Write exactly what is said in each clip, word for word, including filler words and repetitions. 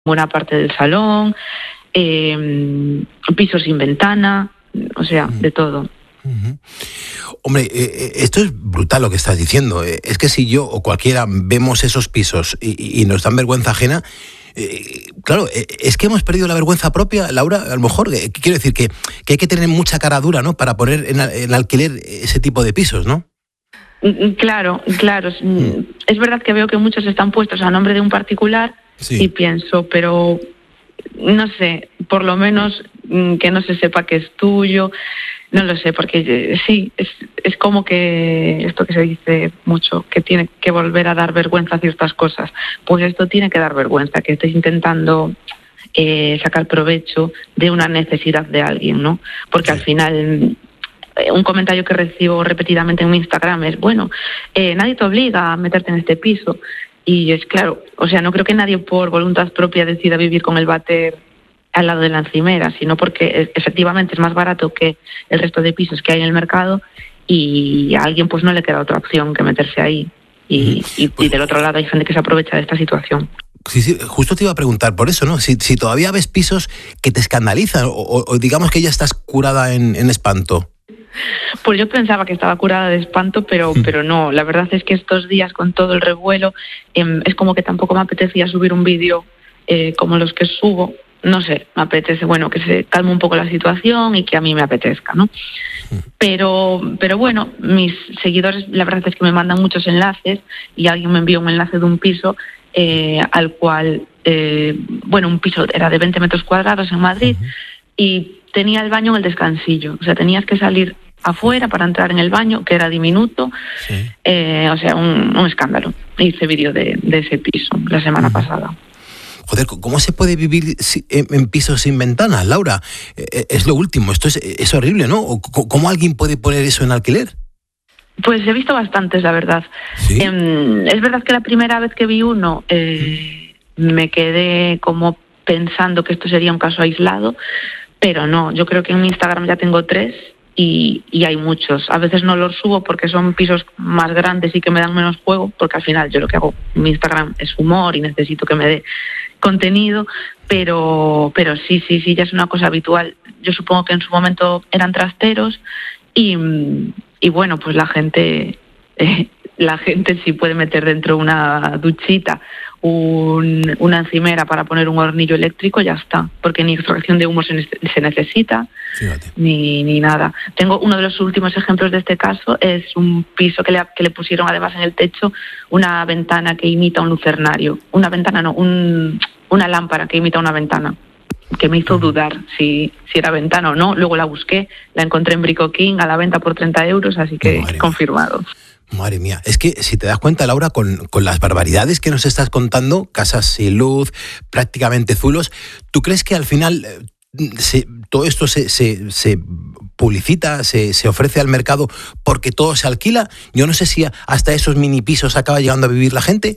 buena parte del salón, eh, pisos sin ventana, o sea, de todo. Uh-huh. Hombre, eh, esto es brutal lo que estás diciendo. Eh, es que si yo o cualquiera vemos esos pisos y, y nos dan vergüenza ajena, eh, claro, eh, es que hemos perdido la vergüenza propia, Laura. A lo mejor, eh, quiero decir que, que hay que tener mucha cara dura, ¿no?, para poner en, en alquiler ese tipo de pisos, ¿no? Claro, claro. Mm. Es verdad que veo que muchos están puestos a nombre de un particular, sí. Y pienso, pero no sé, por lo menos que no se sepa que es tuyo. No lo sé, porque sí, es, es como que esto que se dice mucho, que tiene que volver a dar vergüenza a ciertas cosas. Pues esto tiene que dar vergüenza, que estés intentando eh, sacar provecho de una necesidad de alguien, ¿no? Porque sí. Al final, un comentario que recibo repetidamente en mi Instagram es, bueno, eh, nadie te obliga a meterte en este piso. Y es claro, o sea, no creo que nadie por voluntad propia decida vivir con el váter al lado de la encimera, sino porque efectivamente es más barato que el resto de pisos que hay en el mercado y a alguien pues no le queda otra opción que meterse ahí. Y, y, y del otro lado hay gente que se aprovecha de esta situación. Sí, sí, justo te iba a preguntar por eso, ¿no? Si, si todavía ves pisos que te escandalizan o, o, o digamos que ya estás curada en, en espanto. Pues yo pensaba que estaba curada de espanto, pero, mm. pero no. La verdad es que estos días con todo el revuelo eh, es como que tampoco me apetecía subir un vídeo eh, como los que subo. No sé, me apetece, bueno, que se calme un poco la situación y que a mí me apetezca, ¿no? Pero, pero bueno, mis seguidores, la verdad es que me mandan muchos enlaces y alguien me envió un enlace de un piso eh, al cual, eh, bueno, un piso era de veinte metros cuadrados en Madrid uh-huh. y tenía el baño en el descansillo, o sea, tenías que salir afuera para entrar en el baño, que era diminuto, sí. eh, o sea, un, un escándalo. Hice vídeo de, de ese piso la semana uh-huh. pasada. Joder, ¿cómo se puede vivir en pisos sin ventanas, Laura? Es lo último, esto es, es horrible, ¿no? ¿Cómo alguien puede poner eso en alquiler? Pues he visto bastantes, la verdad. ¿Sí? Eh, es verdad que la primera vez que vi uno eh, me quedé como pensando que esto sería un caso aislado, pero no, yo creo que en mi Instagram ya tengo tres y, y hay muchos. A veces no los subo porque son pisos más grandes y que me dan menos juego, porque al final yo lo que hago en mi Instagram es humor y necesito que me dé contenido, pero pero sí, sí, sí, ya es una cosa habitual. Yo supongo que en su momento eran trasteros y, y bueno, pues la gente eh, la gente sí puede meter dentro una duchita, un, una encimera para poner un hornillo eléctrico, ya está, porque ni extracción de humo se, ne- se necesita, ni, ni nada. Tengo uno de los últimos ejemplos de este caso, es un piso que le, que le pusieron además en el techo una ventana que imita un lucernario, una ventana no, un, una lámpara que imita una ventana, que me hizo dudar si, si era ventana o no. Luego la busqué, la encontré en Brico King a la venta por treinta euros, así que Madre confirmado. Mía. Madre mía, es que si te das cuenta, Laura, con, con las barbaridades que nos estás contando, casas sin luz, prácticamente zulos, ¿tú crees que al final se, todo esto se, se, se publicita, se, se ofrece al mercado porque todo se alquila? Yo no sé si hasta esos mini pisos acaba llegando a vivir la gente.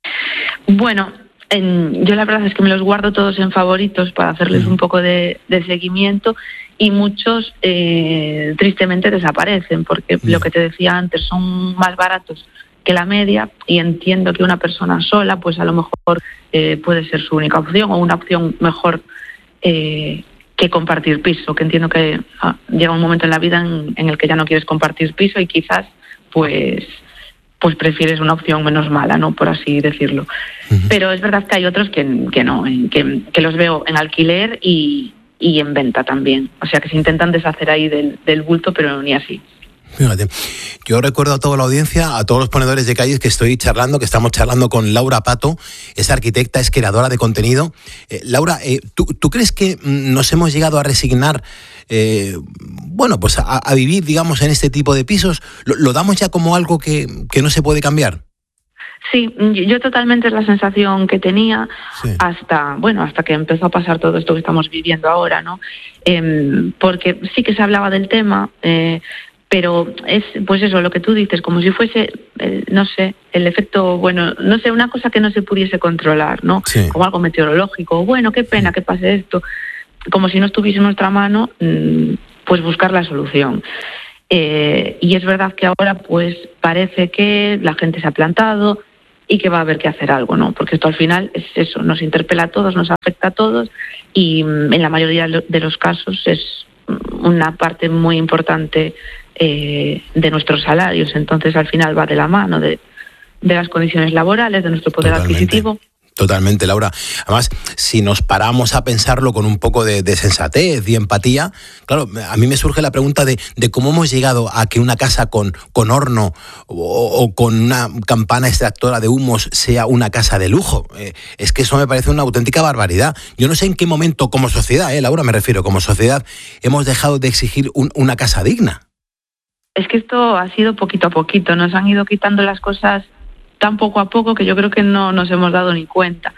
Bueno, en, yo la verdad es que me los guardo todos en favoritos para hacerles un poco de, de seguimiento y muchos eh, tristemente desaparecen porque lo que te decía antes, son más baratos que la media y entiendo que una persona sola pues a lo mejor eh, puede ser su única opción o una opción mejor eh, que compartir piso, que entiendo que ah, llega un momento en la vida en, en el que ya no quieres compartir piso y quizás pues pues prefieres una opción menos mala, ¿no?, por así decirlo. Uh-huh. Pero es verdad que hay otros que, que no, que, que los veo en alquiler y, y en venta también. O sea, que se intentan deshacer ahí del, del bulto, pero ni así. Fíjate, yo recuerdo a toda la audiencia, a todos los ponedores de calles que estoy charlando, que estamos charlando con Laura Pato, es arquitecta, es creadora de contenido. Eh, Laura, eh, ¿tú, ¿tú crees que nos hemos llegado a resignar, eh, bueno, pues a, a vivir, digamos, en este tipo de pisos? ¿Lo, lo damos ya como algo que, que no se puede cambiar? Sí, yo totalmente es la sensación que tenía sí. hasta, bueno, hasta que empezó a pasar todo esto que estamos viviendo ahora, ¿no? Eh, porque sí que se hablaba del tema, eh, pero es, pues eso, lo que tú dices, como si fuese, eh, no sé, el efecto, bueno, no sé, una cosa que no se pudiese controlar, ¿no? Sí. Como algo meteorológico, bueno, qué pena que pase esto, como si no estuviese en nuestra mano, pues buscar la solución. Eh, y es verdad que ahora, pues, parece que la gente se ha plantado, y que va a haber que hacer algo, ¿no? Porque esto al final es eso, nos interpela a todos, nos afecta a todos y en la mayoría de los casos es una parte muy importante eh, de nuestros salarios. Entonces al final va de la mano de, de las condiciones laborales, de nuestro poder Totalmente. adquisitivo. Totalmente, Laura. Además, si nos paramos a pensarlo con un poco de, de sensatez y empatía, claro, a mí me surge la pregunta de, de cómo hemos llegado a que una casa con, con horno o, o con una campana extractora de humos sea una casa de lujo. Eh, es que eso me parece una auténtica barbaridad. Yo no sé en qué momento, como sociedad, eh, Laura, me refiero, como sociedad, hemos dejado de exigir un, una casa digna. Es que esto ha sido poquito a poquito, nos han ido quitando las cosas tan poco a poco que yo creo que no nos hemos dado ni cuenta.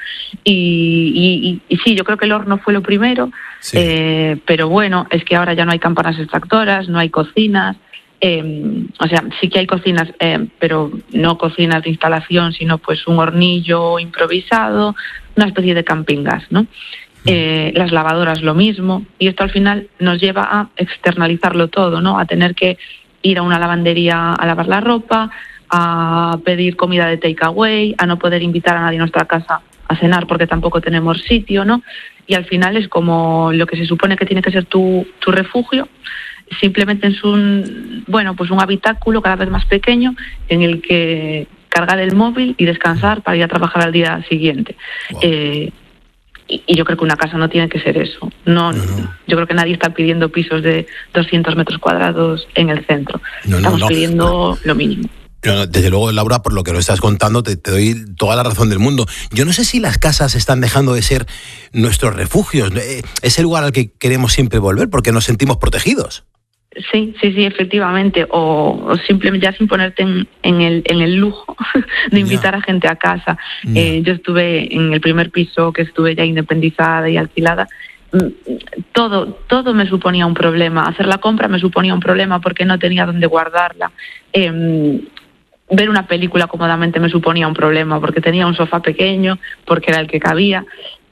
Y, y, y sí, yo creo que el horno fue lo primero, sí. eh, pero bueno, es que ahora ya no hay campanas extractoras, no hay cocinas, eh, o sea, sí que hay cocinas, eh, pero no cocinas de instalación, sino pues un hornillo improvisado, una especie de camping gas, ¿no? Eh, las lavadoras lo mismo, y esto al final nos lleva a externalizarlo todo, ¿no? A tener que ir a una lavandería a lavar la ropa, a pedir comida de takeaway, a no poder invitar a nadie a nuestra casa a cenar porque tampoco tenemos sitio, ¿no? Y al final es como lo que se supone que tiene que ser tu, tu refugio, simplemente es un, bueno, pues un habitáculo cada vez más pequeño en el que cargar el móvil y descansar para ir a trabajar al día siguiente. Wow. Eh, y, y yo creo que una casa no tiene que ser eso. No, no, no. Yo creo que nadie está pidiendo pisos de doscientos metros cuadrados en el centro. No, Estamos no, no. pidiendo no. lo mínimo. Desde luego, Laura, por lo que nos estás contando, te, te doy toda la razón del mundo. Yo no sé si las casas están dejando de ser nuestros refugios, ese lugar al que queremos siempre volver porque nos sentimos protegidos. Sí, sí, sí, efectivamente. O, o simplemente ya sin ponerte en, en, el, en el lujo de invitar yeah. a gente a casa. Yeah. Eh, yo estuve en el primer piso que estuve ya independizada y alquilada. Todo, todo me suponía un problema. Hacer la compra me suponía un problema porque no tenía dónde guardarla. Eh, ver una película cómodamente me suponía un problema porque tenía un sofá pequeño, porque era el que cabía.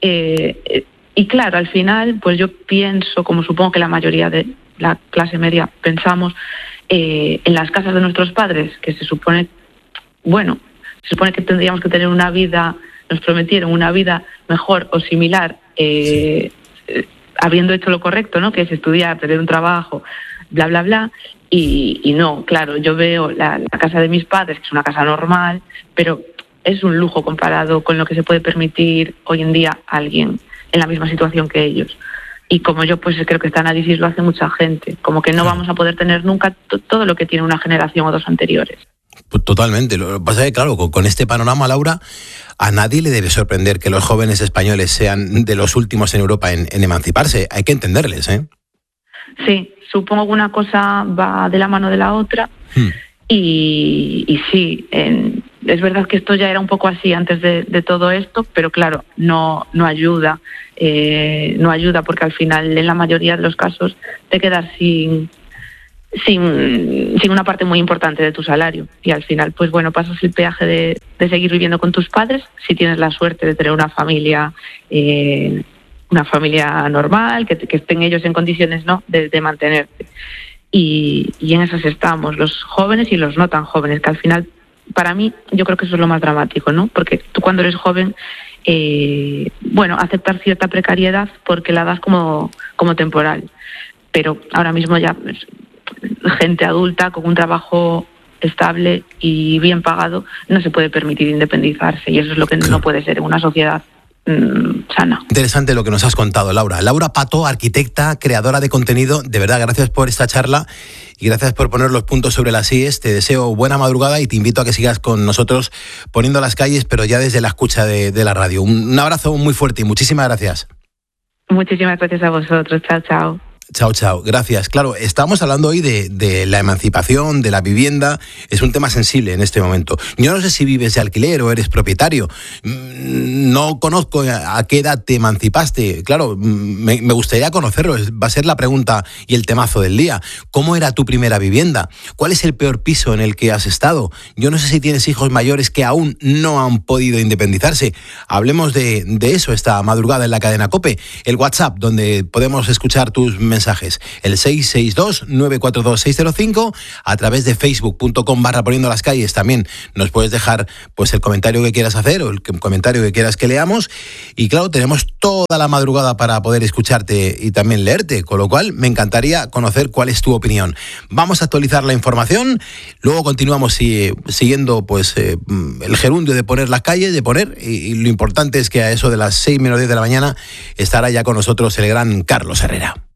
Eh, y claro, al final, pues yo pienso, como supongo que la mayoría de la clase media pensamos, eh, en las casas de nuestros padres, que se supone, bueno, se supone que tendríamos que tener una vida, nos prometieron una vida mejor o similar, eh, sí. habiendo hecho lo correcto, ¿no? Que es estudiar, tener un trabajo, bla, bla, bla. Y, y no, claro, yo veo la, la casa de mis padres, que es una casa normal, pero es un lujo comparado con lo que se puede permitir hoy en día a alguien en la misma situación que ellos. Y como yo, pues creo que esta análisis lo hace mucha gente, como que no vamos a poder tener nunca t- todo lo que tiene una generación o dos anteriores. Totalmente. Lo que pasa es que, claro, con, con este panorama, Laura, a nadie le debe sorprender que los jóvenes españoles sean de los últimos en Europa en, en emanciparse. Hay que entenderles, ¿eh? Sí, supongo que una cosa va de la mano de la otra hmm. y, y sí, en, es verdad que esto ya era un poco así antes de, de todo esto, pero claro, no, no ayuda, eh, no ayuda porque al final en la mayoría de los casos te quedas sin, sin, sin una parte muy importante de tu salario y al final pues bueno, pasas el peaje de, de seguir viviendo con tus padres si tienes la suerte de tener una familia eh, una familia normal, que, que estén ellos en condiciones, ¿no?, de, de mantenerte. Y, y en esas estamos, los jóvenes y los no tan jóvenes, que al final, para mí, yo creo que eso es lo más dramático, ¿no? Porque tú cuando eres joven, eh, bueno, aceptar cierta precariedad porque la das como, como temporal. Pero ahora mismo ya gente adulta con un trabajo estable y bien pagado no se puede permitir independizarse y eso es lo que no puede ser en una sociedad sana. Interesante lo que nos has contado, Laura. Laura Pato, arquitecta, creadora de contenido. De verdad, gracias por esta charla y gracias por poner los puntos sobre las íes. Te deseo buena madrugada y te invito a que sigas con nosotros poniendo las calles, pero ya desde la escucha de, de la radio. Un, un abrazo muy fuerte y muchísimas gracias. Muchísimas gracias a vosotros. Chao, chao. Chao, chao. Gracias. Claro, estamos hablando hoy de, de la emancipación, de la vivienda. Es un tema sensible en este momento. Yo no sé si vives de alquiler o eres propietario. No conozco a qué edad te emancipaste. Claro, me, me gustaría conocerlo. Va a ser la pregunta y el temazo del día. ¿Cómo era tu primera vivienda? ¿Cuál es el peor piso en el que has estado? Yo no sé si tienes hijos mayores que aún no han podido independizarse. Hablemos de, de eso esta madrugada en la cadena COPE. El WhatsApp, donde podemos escuchar tus mensajes mensajes. El seis seis dos, nueve cuatro dos, seis cero cinco, a través de facebook punto com barra poniendo las calles también nos puedes dejar pues el comentario que quieras hacer o el comentario que quieras que leamos. Y claro, tenemos toda la madrugada para poder escucharte y también leerte, con lo cual me encantaría conocer cuál es tu opinión. Vamos a actualizar la información, luego continuamos si, siguiendo pues eh, el gerundio de poner las calles, de poner, y, y lo importante es que a eso de las seis menos diez de la mañana estará ya con nosotros el gran Carlos Herrera.